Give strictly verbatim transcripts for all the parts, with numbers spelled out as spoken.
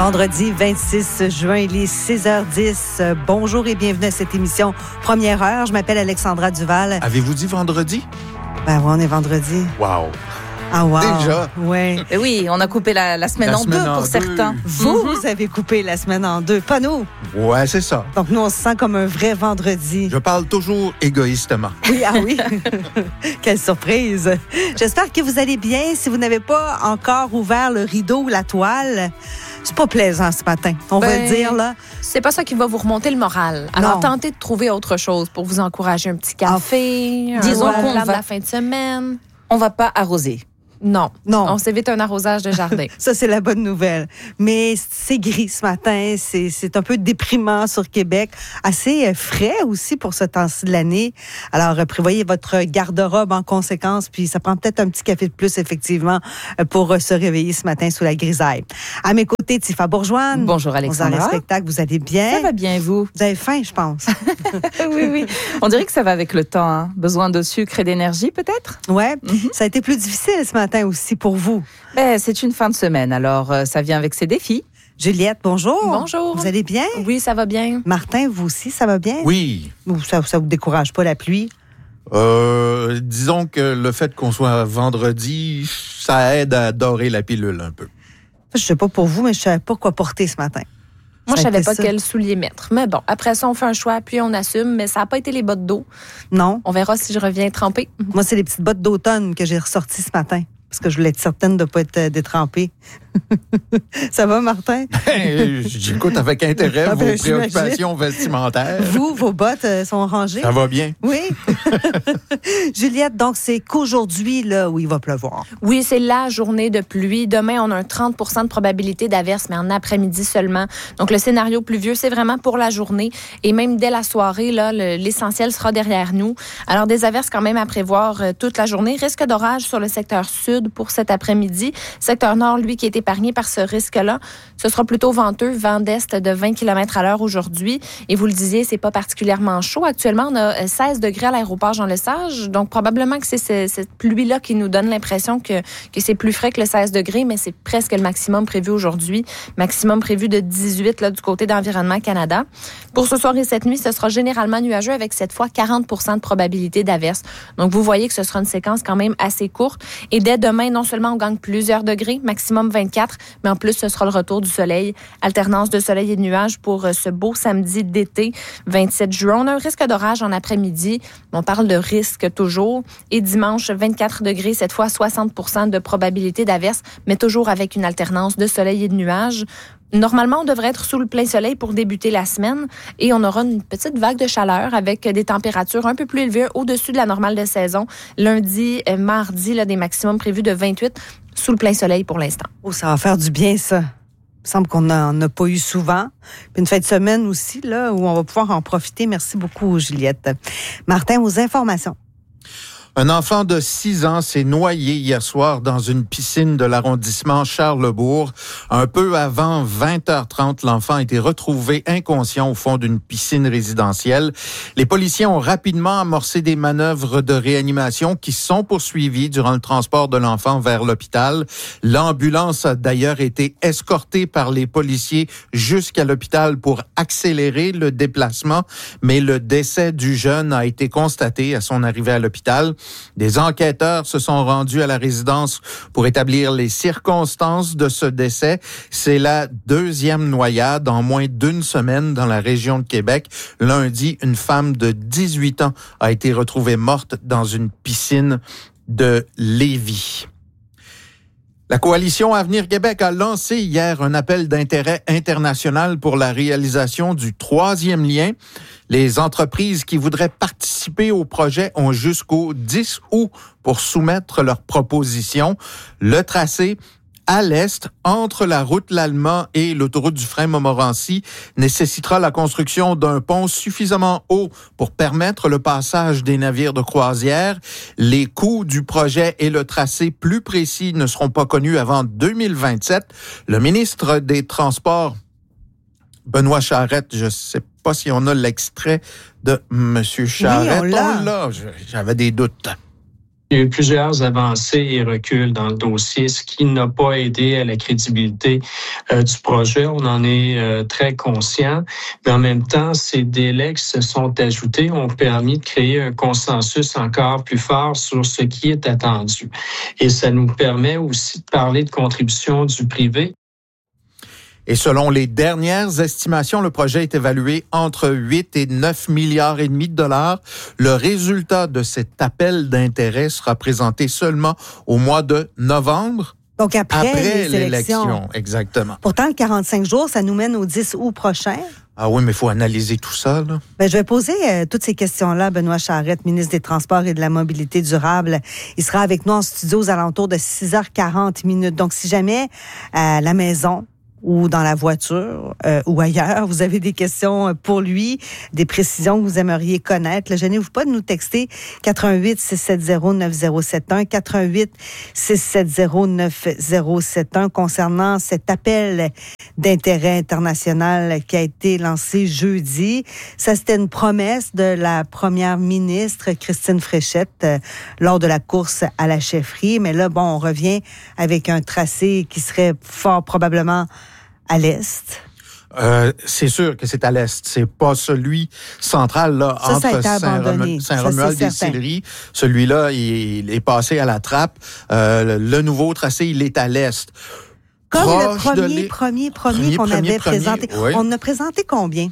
Vendredi vingt-six juin, il est six heures dix. Bonjour et bienvenue à cette émission Première heure. Je m'appelle Alexandra Duval. Avez-vous dit vendredi? Ben oui, on est vendredi. Wow! Ah wow! Déjà? Ouais. Et oui, on a coupé la, la semaine La en semaine deux en pour deux. certains. Vous, vous avez coupé la semaine en deux, pas nous. Ouais, c'est ça. Donc nous, on se sent comme un vrai vendredi. Je parle toujours égoïstement. Oui, ah oui. Quelle surprise. J'espère que vous allez bien. Si vous n'avez pas encore ouvert le rideau ou la toile, c'est pas plaisant ce matin. On Ben, va le dire, là. C'est pas ça qui va vous remonter le moral. Alors, Non. tentez de trouver autre chose pour vous encourager. Un petit café, un disons bon qu'on plan de va- la fin de semaine. On va pas arroser. Non. Non. On s'évite un arrosage de jardin. Ça, c'est la bonne nouvelle. Mais c'est gris ce matin. C'est, c'est un peu déprimant sur Québec. Assez euh, frais aussi pour ce temps-ci de l'année. Alors, euh, prévoyez votre garde-robe en conséquence. Puis, ça prend peut-être un petit café de plus, effectivement, euh, pour euh, se réveiller ce matin sous la grisaille. À mes côtés, Tifa Bourgeoine. Bonjour, Alexandra. Aux arrêts spectacle, vous allez bien? Ça va bien, vous? Vous avez faim, je pense. Oui, oui. On dirait que ça va avec le temps. Hein. Besoin de sucre et d'énergie, peut-être? Ouais. Mhm. Ça a été plus difficile ce matin aussi pour vous. Ben, c'est une fin de semaine, alors euh, ça vient avec ses défis. Juliette, bonjour. Bonjour. Vous allez bien? Oui, ça va bien. Martin, vous aussi, ça va bien? Oui. Ou ça, ça vous décourage pas la pluie? Euh, disons que le fait qu'on soit vendredi, ça aide à dorer la pilule un peu. Je sais pas pour vous, mais je savais pas quoi porter ce matin. Moi, je Ça a savais été pas ça. quel soulier mettre. Mais bon, après ça, on fait un choix, puis on assume. Mais ça n'a pas été les bottes d'eau. Non. On verra si je reviens trempée. Moi, c'est les petites bottes d'automne que j'ai ressorties ce matin. Parce que je voulais être certaine de ne pas être euh, détrempée. Ça va, Martin? Hey, J'écoute avec intérêt Ah vos ben, préoccupations vestimentaires. Vous, vos bottes euh, sont rangées? Ça va bien? Oui. Juliette, donc c'est qu'aujourd'hui, là, où il va pleuvoir. Oui, c'est la journée de pluie. Demain, on a un trente pour cent de probabilité d'averse, mais en après-midi seulement. Donc, le scénario pluvieux, c'est vraiment pour la journée. Et même dès la soirée, là, le- l'essentiel sera derrière nous. Alors, des averses quand même à prévoir euh, toute la journée. Risque d'orage sur le secteur sud pour cet après-midi. Secteur nord, lui, qui est épargné par ce risque-là. Ce sera plutôt venteux, vent d'est de vingt kilomètres à l'heure aujourd'hui. Et vous le disiez, c'est pas particulièrement chaud. Actuellement, on a seize degrés à l'aéroport Jean-Lesage. Donc, probablement que c'est ce- cette pluie-là qui nous donne l'impression que, que c'est plus frais que le seize degrés, mais c'est presque le maximum prévu aujourd'hui. Maximum prévu de dix-huit là, du côté d'Environnement Canada. Pour ce soir et cette nuit, ce sera généralement nuageux avec cette fois quarante pour cent de probabilité d'averse. Donc, vous voyez que ce sera une séquence quand même assez courte. Et dès demain, non seulement on gagne plusieurs degrés, maximum vingt-quatre, mais en plus, ce sera le retour du soleil. Alternance de soleil et de nuages pour euh, ce beau samedi d'été, vingt-sept juin. On a un risque d'orage en après-midi. On parle de risque toujours. Et dimanche, vingt-quatre degrés, cette fois soixante pour cent de probabilité d'averse, mais toujours avec une alternance de soleil et de nuages. Normalement, on devrait être sous le plein soleil pour débuter la semaine et on aura une petite vague de chaleur avec des températures un peu plus élevées au-dessus de la normale de saison. Lundi, euh, mardi, là, des maximums prévus de vingt-huit sous le plein soleil pour l'instant. Oh, ça va faire du bien, ça. Il me semble qu'on n'en a pas eu souvent. Puis une fin de semaine aussi, là, où on va pouvoir en profiter. Merci beaucoup, Juliette. Martin, aux informations. Un enfant de six ans s'est noyé hier soir dans une piscine de l'arrondissement Charlesbourg. Un peu avant vingt heures trente, l'enfant a été retrouvé inconscient au fond d'une piscine résidentielle. Les policiers ont rapidement amorcé des manœuvres de réanimation qui sont poursuivies durant le transport de l'enfant vers l'hôpital. L'ambulance a d'ailleurs été escortée par les policiers jusqu'à l'hôpital pour accélérer le déplacement, mais le décès du jeune a été constaté à son arrivée à l'hôpital. Des enquêteurs se sont rendus à la résidence pour établir les circonstances de ce décès. C'est la deuxième noyade en moins d'une semaine dans la région de Québec. Lundi, une femme de dix-huit ans a été retrouvée morte dans une piscine de Lévis. La Coalition Avenir Québec a lancé hier un appel d'intérêt international pour la réalisation du troisième lien. Les entreprises qui voudraient participer au projet ont jusqu'au dix août pour soumettre leurs propositions. Le tracé à l'est, entre la route Lallemand et l'autoroute du Frein Montmorency, nécessitera la construction d'un pont suffisamment haut pour permettre le passage des navires de croisière. Les coûts du projet et le tracé plus précis ne seront pas connus avant deux mille vingt-sept. Le ministre des Transports, Benoît Charette, je ne sais pas si on a l'extrait de M. Charette. Oui, on l'a. On l'a. J'avais des doutes. Il y a eu plusieurs avancées et reculs dans le dossier, ce qui n'a pas aidé à la crédibilité euh, du projet. On en est euh, très conscient, mais en même temps, ces délais qui se sont ajoutés ont permis de créer un consensus encore plus fort sur ce qui est attendu. Et ça nous permet aussi de parler de contribution du privé. Et selon les dernières estimations, le projet est évalué entre huit et neuf milliards et demi de dollars. Le résultat de cet appel d'intérêt sera présenté seulement au mois de novembre. Donc après, après les l'élection. élections. Exactement. Pourtant, le quarante-cinq jours, ça nous mène au dix août prochain. Ah oui, mais il faut analyser tout ça, là. Ben, je vais poser euh, toutes ces questions-là à Benoît Charette, ministre des Transports et de la Mobilité durable. Il sera avec nous en studio aux alentours de six heures quarante minutes. Donc, si jamais à la maison ou dans la voiture euh, ou ailleurs, vous avez des questions pour lui, des précisions que vous aimeriez connaître, ne gênez-vous pas de nous texter quatre un huit, six sept zéro, neuf zéro sept un, quatre un huit, six sept zéro, neuf zéro sept un concernant cet appel d'intérêt international qui a été lancé jeudi. Ça, c'était une promesse de la première ministre Christine Fréchette euh, lors de la course à la chefferie. Mais là, bon, on revient avec un tracé qui serait fort probablement à l'est. Euh, c'est sûr que c'est à l'est. C'est pas celui central, là, ça, entre ça Saint-Romuald, Saint-Romuald-des-Silleries. Celui-là, il est passé à la trappe. Euh, le nouveau tracé, il est à l'est. Comme Proche le premier, de premier, premier, premier qu'on premier, avait premier, présenté. oui. On en a présenté combien?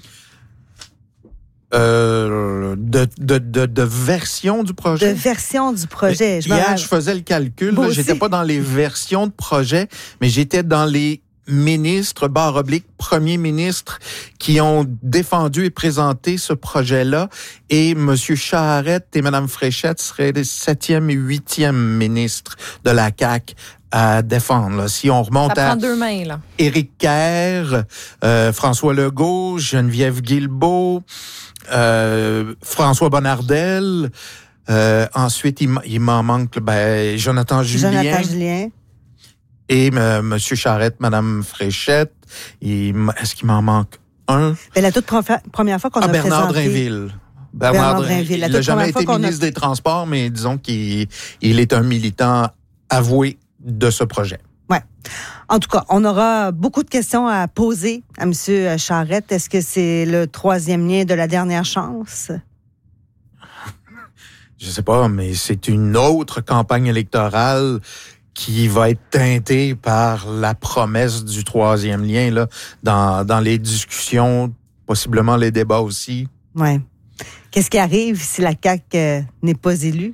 Euh, de, de, de, de version du projet. De version du projet. Je Hier, je faisais le calcul. Là, j'étais pas dans les versions de projet, mais j'étais dans les ministres, barre oblique, premiers ministres qui ont défendu et présenté ce projet-là. Et M. Charette et Mme Fréchette seraient les septième et huitième ministres de la C A Q à défendre. Là. Si on remonte Ça prend à deux mains, là. Éric Kerr, euh, François Legault, Geneviève Guilbeault, euh, François Bonnardel, euh, ensuite il, il m'en manque ben, Jonathan Julien. Jonathan Julien. Et euh, M. Charette, Mme Fréchette. Et, est-ce qu'il m'en manque un? Mais la toute première fois qu'on ah, a Bernard présenté... Drinville. Bernard, Bernard Drinville. Il n'a jamais été ministre a... des Transports, mais disons qu'il il est un militant avoué de ce projet. Ouais. En tout cas, on aura beaucoup de questions à poser à M. Charette. Est-ce que c'est le troisième lien de la dernière chance? Je sais pas, mais c'est une autre campagne électorale qui va être teintée par la promesse du troisième lien là, dans, dans les discussions, possiblement les débats aussi. Ouais. Qu'est-ce qui arrive si la C A Q euh, n'est pas élue?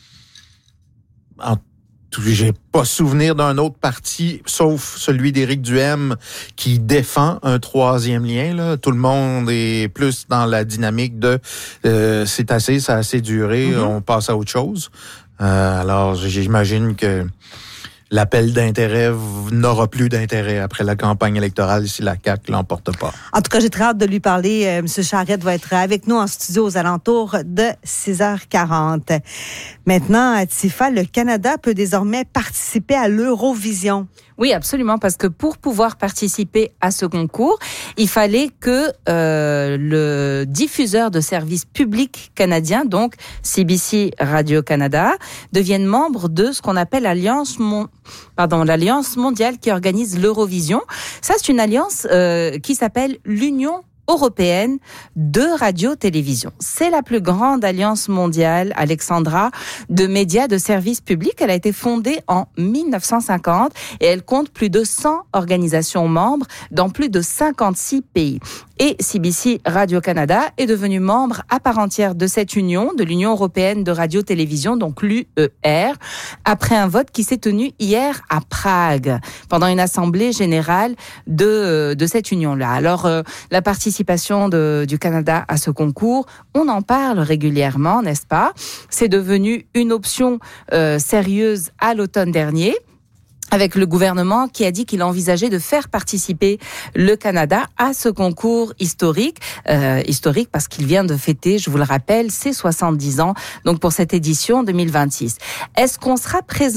En J'ai pas souvenir d'un autre parti, sauf celui d'Éric Duhaime, qui défend un troisième lien. Là. Tout le monde est plus dans la dynamique de euh, c'est assez, ça a assez duré, mm-hmm. on passe à autre chose. Euh, alors, j'imagine que l'appel d'intérêt n'aura plus d'intérêt après la campagne électorale si la C A Q ne l'emporte pas. En tout cas, j'ai très hâte de lui parler. Euh, M. Charette va être avec nous en studio aux alentours de six heures quarante. Maintenant, Tifa, le Canada peut désormais participer à l'Eurovision. Oui, absolument, parce que pour pouvoir participer à ce concours, il fallait que euh, le diffuseur de services publics canadien, donc C B C Radio-Canada, devienne membre de ce qu'on appelle l'Alliance, Mon... Pardon, l'Alliance mondiale qui organise l'Eurovision. Ça, c'est une alliance euh, qui s'appelle l'Union européenne de radio-télévision. C'est la plus grande alliance mondiale, Alexandra, de médias de services publics. Elle a été fondée en mille neuf cent cinquante et elle compte plus de cent organisations membres dans plus de cinquante-six pays. Et C B C Radio-Canada est devenu membre à part entière de cette union, de l'Union européenne de radio-télévision, donc l'U E R, après un vote qui s'est tenu hier à Prague, pendant une assemblée générale de, de cette union-là. Alors, euh, la participation de, du Canada à ce concours, on en parle régulièrement, n'est-ce pas? C'est devenu une option euh, sérieuse à l'automne dernier, avec le gouvernement qui a dit qu'il envisageait de faire participer le Canada à ce concours historique, euh, historique parce qu'il vient de fêter, je vous le rappelle, ses soixante-dix ans, donc pour cette édition deux mille vingt-six. Est-ce qu'on sera présent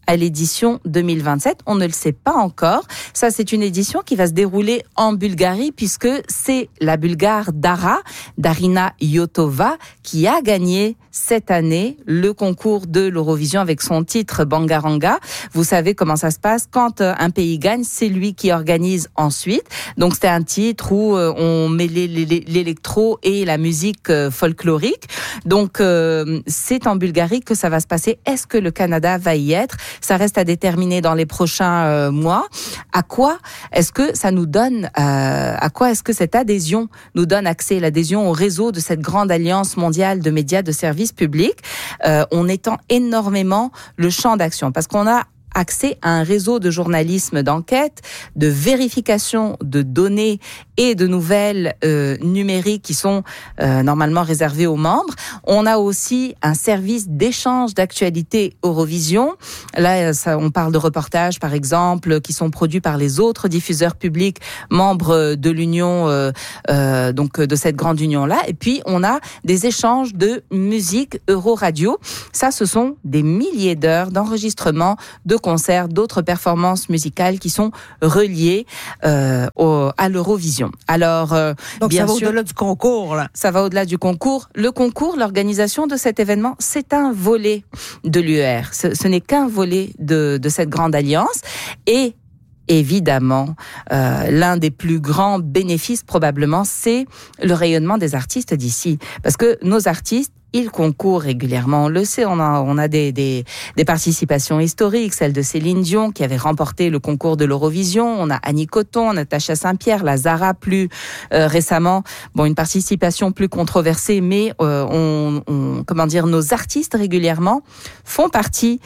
à l'édition deux mille vingt-sept. On ne le sait pas encore. Ça, c'est une édition qui va se dérouler en Bulgarie puisque c'est la Bulgare Dara, Darina Yotova, qui a gagné cette année le concours de l'Eurovision avec son titre Bangaranga. Vous savez comment ça se passe. Quand un pays gagne, c'est lui qui organise ensuite. Donc, c'était un titre où on mêlait l'électro et la musique folklorique. Donc, euh, c'est en Bulgarie que ça va se passer. Est-ce que le Canada va y être? Ça reste à déterminer dans les prochains euh, mois. À quoi est-ce que ça nous donne, euh, à quoi est-ce que cette adhésion nous donne accès, l'adhésion au réseau de cette grande alliance mondiale de médias de services publics, euh, on étend énormément le champ d'action parce qu'on a accès à un réseau de journalisme d'enquête, de vérification de données et de nouvelles euh, numériques qui sont euh, normalement réservées aux membres. On a aussi un service d'échange d'actualités Eurovision. Là, ça, on parle de reportages, par exemple, qui sont produits par les autres diffuseurs publics membres de l'Union, euh, euh, donc de cette grande union-là. Et puis, on a des échanges de musique Euroradio. Ça, ce sont des milliers d'heures d'enregistrement de concerts, d'autres performances musicales qui sont reliées euh, au, à l'Eurovision. Alors, euh, donc bien ça va sûr, au-delà du concours, là. Ça va au-delà du concours. Le concours, l'organisation de cet événement, c'est un volet de l'U E R. Ce, ce n'est qu'un volet de, de cette grande alliance. Et évidemment, euh, l'un des plus grands bénéfices probablement, c'est le rayonnement des artistes d'ici. Parce que nos artistes, ils concourent régulièrement, on le sait, on a, on a des, des, des participations historiques, celle de Céline Dion qui avait remporté le concours de l'Eurovision, on a Annie Cotton, Natacha Saint-Pierre, la Zara plus euh, récemment, bon une participation plus controversée, mais euh, on, on, comment dire, nos artistes régulièrement font partie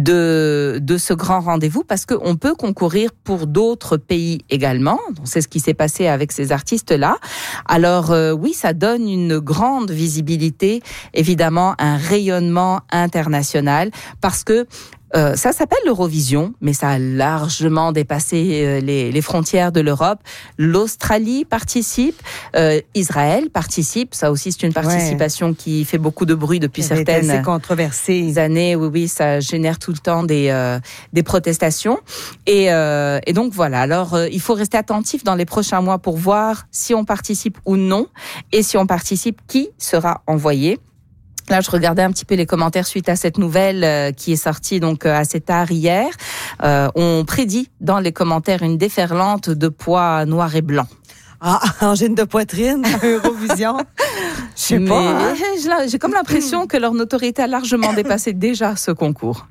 de, de ce grand rendez-vous parce qu'on peut concourir pour d'autres pays également, donc c'est ce qui s'est passé avec ces artistes-là. Alors euh, oui, ça donne une grande visibilité, évidemment un rayonnement international parce que Euh, ça s'appelle l'Eurovision, mais ça a largement dépassé euh, les, les frontières de l'Europe. L'Australie participe, euh, Israël participe. Ça aussi, c'est une participation ouais. qui fait beaucoup de bruit depuis Elle certaines est assez controversée. années. Oui, oui, ça génère tout le temps des euh, des protestations. Et, euh, et donc voilà. Alors, euh, il faut rester attentif dans les prochains mois pour voir si on participe ou non, et si on participe, qui sera envoyé. Là, je regardais un petit peu les commentaires suite à cette nouvelle euh, qui est sortie donc euh, assez tard hier. Euh, on prédit dans les commentaires une déferlante de poids noir et blanc. Ah, angine de poitrine, Eurovision. Je sais pas. Hein? J'ai, j'ai comme l'impression que leur notoriété a largement dépassé déjà ce concours.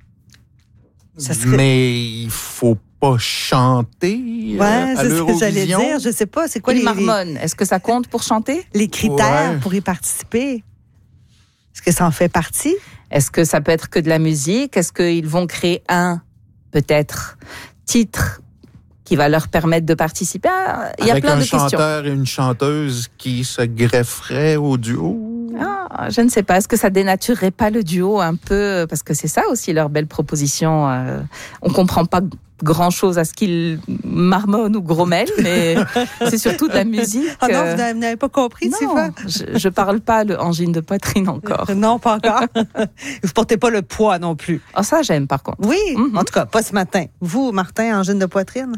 Ça serait... Mais il faut pas chanter ouais, euh, à c'est l'Eurovision. Ce que j'allais dire. Je sais pas, c'est quoi Ils les marmonnent. Est-ce que ça compte pour chanter? Les critères ouais. pour y participer. Est-ce que ça en fait partie? Est-ce que ça peut être que de la musique? Est-ce qu'ils vont créer un, peut-être, titre qui va leur permettre de participer? Il y a Avec plein un de questions. Avec un chanteur et une chanteuse qui se grefferaient au duo? Ah, je ne sais pas. Est-ce que ça dénaturerait pas le duo un peu? Parce que c'est ça aussi leur belle proposition. Euh, on comprend pas grand-chose à ce qu'ils marmonnent ou grommellent, mais c'est surtout de la musique. Ah non, vous n'avez pas compris, non, Sifa? je, je parle pas le angine de poitrine encore. Non, pas encore. Vous portez pas le poids non plus. Ah, ça, j'aime par contre. Oui, mm-hmm. En tout cas, pas ce matin. Vous, Martin, angine de poitrine?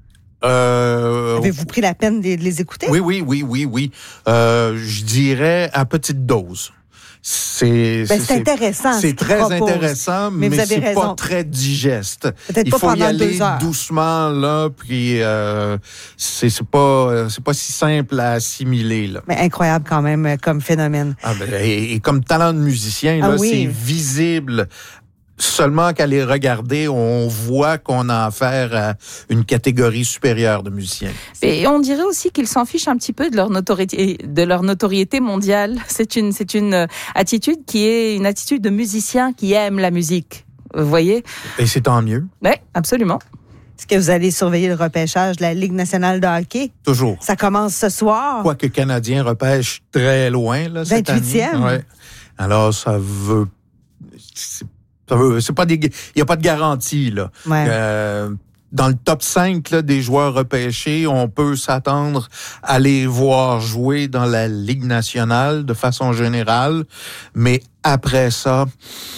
Euh, Avez-vous pris la peine de les écouter? Oui, oui, oui, oui, oui. Euh, je dirais à petite dose. C'est, ben, c'est, c'est intéressant. C'est très propose. intéressant, mais, mais c'est raison. pas très digeste. Peut-être Il pas faut pendant y aller deux heures. doucement là, puis euh, c'est, c'est pas c'est pas si simple à assimiler là. Mais incroyable quand même comme phénomène. Ah ben, et, et comme talent de musicien ah, là, oui. c'est visible. Seulement qu'à les regarder, on voit qu'on a affaire à une catégorie supérieure de musiciens. Et on dirait aussi qu'ils s'en fichent un petit peu de leur notoriété, de leur notoriété mondiale. C'est une, c'est une attitude qui est une attitude de musicien qui aime la musique. Vous voyez? Et c'est tant mieux. Oui, absolument. Est-ce que vous allez surveiller le repêchage de la Ligue nationale de hockey? Toujours. Ça commence ce soir. Quoique Canadien repêche très loin là, cette année. vingt-huitième. Ouais. Alors, ça veut... C'est... C'est pas des, il y a pas de garantie là. Ouais. Euh, dans le top cinq là, des joueurs repêchés, on peut s'attendre à les voir jouer dans la Ligue nationale de façon générale, mais après ça,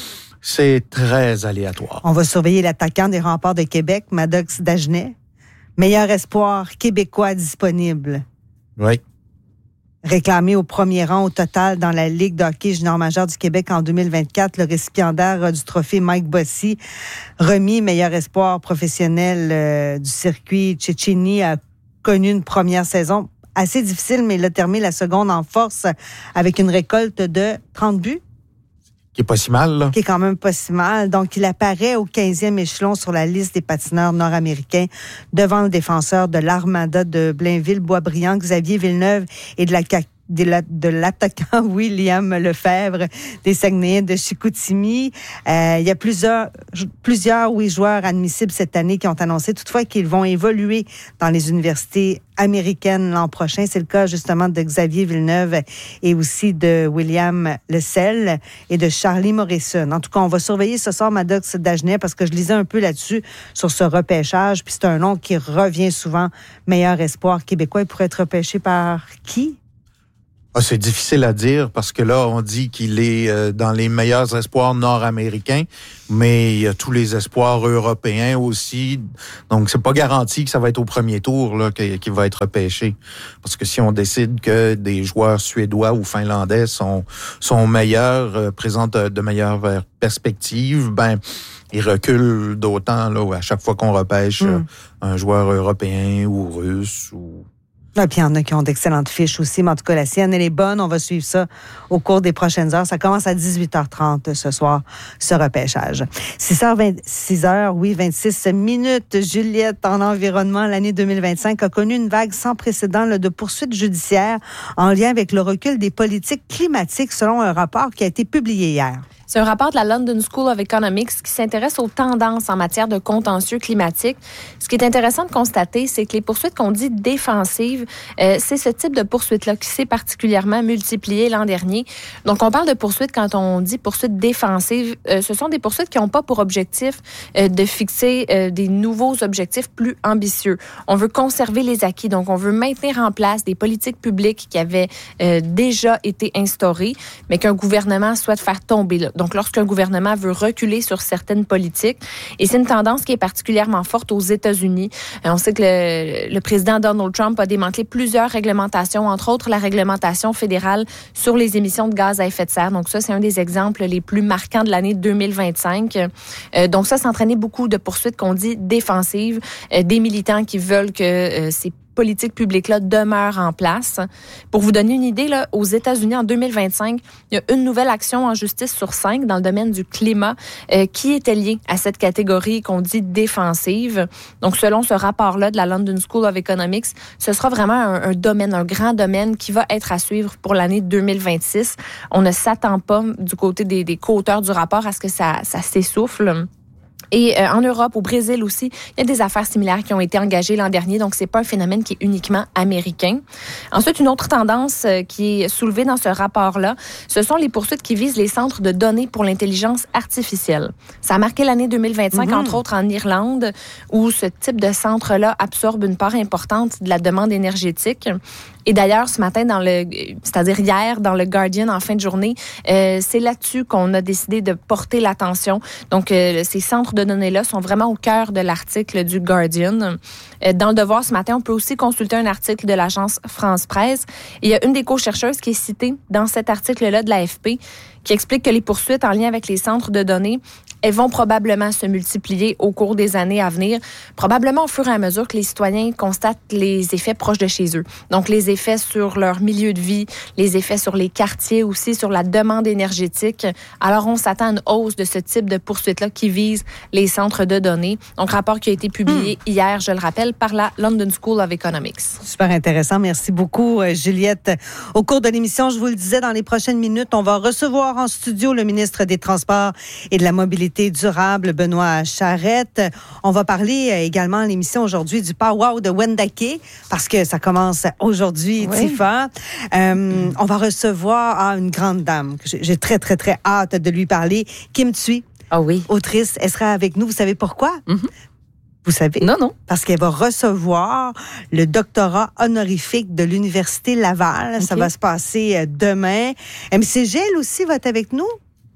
C'est très aléatoire. On va surveiller l'attaquant des Remparts de Québec, Maddox Dagenet. Meilleur espoir québécois disponible. Oui. Réclamé au premier rang au total dans la Ligue de hockey junior majeur du Québec en deux mille vingt-quatre, le récipiendaire du trophée Mike Bossy, remis meilleur espoir professionnel euh, du circuit Tchétchénie, a connu une première saison assez difficile, mais il a terminé la seconde en force avec une récolte de trente buts. Qui est pas si mal, là. Qui est quand même pas si mal. Donc, il apparaît au quinzième échelon sur la liste des patineurs nord-américains devant le défenseur de l'Armada de Blainville-Boisbriand, Xavier Villeneuve, et de la de, la, de l'attaquant William Lefebvre des Saguenayens de Chicoutimi. Euh, il y a plusieurs, plusieurs oui, joueurs admissibles cette année qui ont annoncé toutefois qu'ils vont évoluer dans les universités américaines l'an prochain. C'est le cas justement de Xavier Villeneuve et aussi de William Lecel et de Charlie Morrison. En tout cas, on va surveiller ce soir Maddox Dagenet parce que je lisais un peu là-dessus sur ce repêchage. Puis c'est un nom qui revient souvent. Meilleur espoir québécois. Il pourrait être repêché par qui? Ah, c'est difficile à dire parce que là, on dit qu'il est euh, dans les meilleurs espoirs nord-américains, mais il y a tous les espoirs européens aussi. Donc, c'est pas garanti que ça va être au premier tour là, qu'il, qu'il va être repêché. Parce que si on décide que des joueurs suédois ou finlandais sont, sont meilleurs, euh, présentent de meilleures perspectives, ben ils reculent d'autant là, à chaque fois qu'on repêche mm. euh, un joueur européen ou russe ou... Ah, puis il y en a qui ont d'excellentes fiches aussi, mais en tout cas, la sienne, elle est bonne. On va suivre ça au cours des prochaines heures. Ça commence à dix-huit heures trente ce soir, ce repêchage. six heures vingt-six, oui, vingt-six minutes. Juliette, en environnement, l'année deux mille vingt-cinq a connu une vague sans précédent là, de poursuites judiciaires en lien avec le recul des politiques climatiques, selon un rapport qui a été publié hier. C'est un rapport de la London School of Economics qui s'intéresse aux tendances en matière de contentieux climatique. Ce qui est intéressant de constater, c'est que les poursuites qu'on dit défensives, euh, c'est ce type de poursuite-là qui s'est particulièrement multiplié l'an dernier. Donc, on parle de poursuites quand on dit poursuites défensives. Euh, ce sont des poursuites qui n'ont pas pour objectif euh, de fixer euh, des nouveaux objectifs plus ambitieux. On veut conserver les acquis, donc on veut maintenir en place des politiques publiques qui avaient euh, déjà été instaurées, mais qu'un gouvernement souhaite faire tomber là. Donc, lorsqu'un gouvernement veut reculer sur certaines politiques, et c'est une tendance qui est particulièrement forte aux États-Unis. On sait que le, le président Donald Trump a démantelé plusieurs réglementations, entre autres la réglementation fédérale sur les émissions de gaz à effet de serre. Donc ça, c'est un des exemples les plus marquants de l'année deux mille vingt-cinq. Euh, donc ça, ça a entraîné beaucoup de poursuites qu'on dit défensives, euh, des militants qui veulent que euh, ces politique publique-là demeure en place. Pour vous donner une idée, là, aux États-Unis, en deux mille vingt-cinq, il y a une nouvelle action en justice sur cinq dans le domaine du climat euh, qui était liée à cette catégorie qu'on dit défensive. Donc, selon ce rapport-là de la London School of Economics, ce sera vraiment un, un domaine, un grand domaine qui va être à suivre pour l'année deux mille vingt-six. On ne s'attend pas du côté des, des co-auteurs du rapport à ce que ça, ça s'essouffle. Et euh, en Europe, au Brésil aussi, il y a des affaires similaires qui ont été engagées l'an dernier, donc c'est pas un phénomène qui est uniquement américain. Ensuite, une autre tendance euh, qui est soulevée dans ce rapport-là, ce sont les poursuites qui visent les centres de données pour l'intelligence artificielle. Ça a marqué l'année deux mille vingt-cinq, mm-hmm. entre autres en Irlande, où ce type de centre-là absorbe une part importante de la demande énergétique. Et d'ailleurs, ce matin, dans le, c'est-à-dire hier, dans le Guardian, en fin de journée, euh, c'est là-dessus qu'on a décidé de porter l'attention. Donc, euh, ces centres de données-là sont vraiment au cœur de l'article du Guardian. Euh, dans le Devoir, ce matin, on peut aussi consulter un article de l'agence France Presse. Et il y a une des co-chercheuses qui est citée dans cet article-là de l'A F P qui explique que les poursuites en lien avec les centres de données, elles vont probablement se multiplier au cours des années à venir, probablement au fur et à mesure que les citoyens constatent les effets proches de chez eux. Donc, les effets sur leur milieu de vie, les effets sur les quartiers aussi, sur la demande énergétique. Alors, on s'attend à une hausse de ce type de poursuites-là qui vise les centres de données. Donc, rapport qui a été publié mmh. hier, je le rappelle, par la London School of Economics. Super intéressant. Merci beaucoup, Juliette. Au cours de l'émission, je vous le disais, dans les prochaines minutes, on va recevoir en studio le ministre des Transports et de la Mobilité durable, Benoît Charette. On va parler également à l'émission aujourd'hui du Powwow de Wendake, parce que ça commence aujourd'hui, oui. Tifa. Euh, on va recevoir ah, une grande dame. J'ai, j'ai très, très, très hâte de lui parler. Kim Thuy, oh oui. autrice. Elle sera avec nous. Vous savez pourquoi? Mm-hmm. Vous savez? Non, non. Parce qu'elle va recevoir le doctorat honorifique de l'Université Laval. Okay. Ça va se passer demain. M C G, elle aussi, va être avec nous?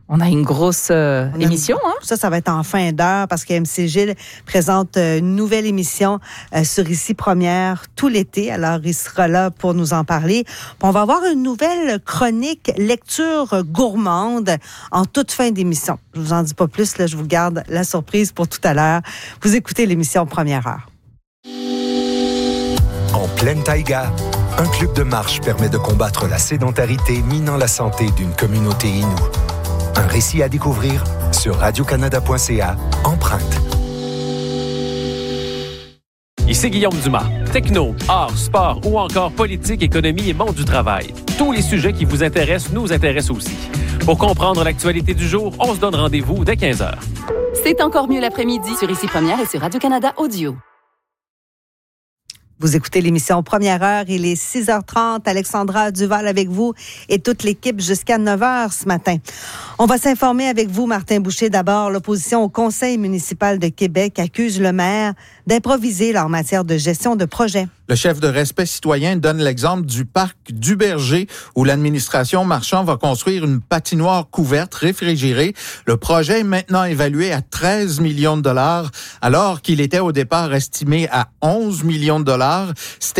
On a une grosse euh, On a émission. une... Hein? Ça, ça va être en fin d'heure parce que M C Gilles présente une nouvelle émission euh, sur Ici Première tout l'été. Alors, il sera là pour nous en parler. Puis on va avoir une nouvelle chronique lecture gourmande en toute fin d'émission. Je vous en dis pas plus, là, je vous garde la surprise pour tout à l'heure. Vous écoutez l'émission Première Heure. En pleine taïga, un club de marche permet de combattre la sédentarité minant la santé d'une communauté inoue. Un récit à découvrir sur radio canada point c a, Empreinte. Ici Guillaume Dumas. Techno, art, sport ou encore politique, économie et monde du travail. Tous les sujets qui vous intéressent nous intéressent aussi. Pour comprendre l'actualité du jour, on se donne rendez-vous dès quinze heures. C'est encore mieux l'après-midi sur Ici Première et sur Radio-Canada Audio. Vous écoutez l'émission Première Heure, il est six heures trente. Alexandra Duval avec vous et toute l'équipe jusqu'à neuf heures ce matin. On va s'informer avec vous, Martin Boucher. D'abord, l'opposition au Conseil municipal de Québec accuse le maire d'improviser en matière de gestion de projet. Le chef de Respect citoyen donne l'exemple du parc du Berger où l'administration Marchand va construire une patinoire couverte réfrigérée. Le projet est maintenant évalué à treize millions de dollars alors qu'il était au départ estimé à onze millions de dollars. C'était